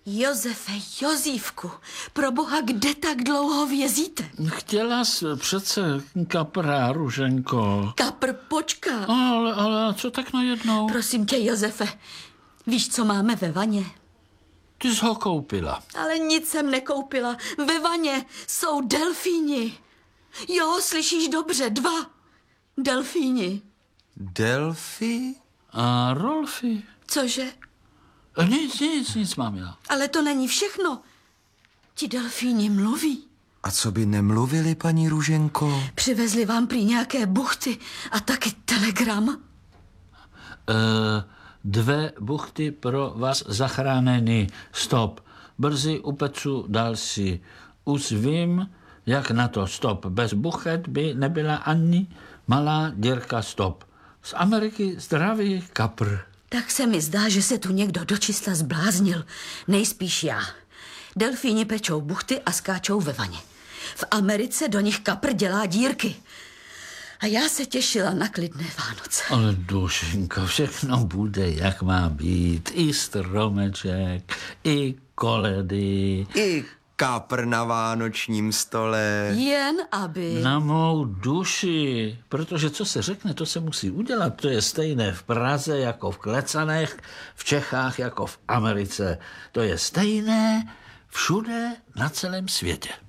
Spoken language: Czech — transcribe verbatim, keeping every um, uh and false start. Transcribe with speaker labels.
Speaker 1: Josefe, Jozívku, pro boha, kde tak dlouho vězíte?
Speaker 2: Chtěla jsi přece kapra, Ruženko.
Speaker 1: Kapr počká.
Speaker 2: Ale, ale co tak najednou?
Speaker 1: Prosím tě, Josefe, víš, co máme ve vaně?
Speaker 2: Ty jsi ho koupila.
Speaker 1: Ale nic jsem nekoupila. Ve vaně jsou delfíni. Jo, slyšíš dobře, dva delfíni.
Speaker 3: Delfí?
Speaker 2: A Rolfi?
Speaker 1: Cože?
Speaker 2: Nic, nic, nic mám já.
Speaker 1: Ale to není všechno. Ti delfíni mluví.
Speaker 3: A co by nemluvili, paní Ruženko?
Speaker 1: Přivezli vám prý nějaké buchty a taky telegram.
Speaker 2: E, dvě buchty pro vás zachráněny. Stop. Brzy upeču další. Už vím, jak na to. Stop. Bez buchet by nebyla ani malá dírka. Stop. Z Ameriky zdravý kapr.
Speaker 1: Tak se mi zdá, že se tu někdo dočista zbláznil. Nejspíš já. Delfíni pečou buchty a skáčou ve vaně. V Americe do nich kapr dělá dírky. A já se těšila na klidné Vánoce.
Speaker 2: Ale Dušinko, všechno bude, jak má být. I stromeček, i koledy.
Speaker 3: I kapr na vánočním stole.
Speaker 1: Jen aby...
Speaker 2: Na mou duši, protože co se řekne, to se musí udělat. To je stejné v Praze jako v Klecanech, v Čechách jako v Americe. To je stejné všude na celém světě.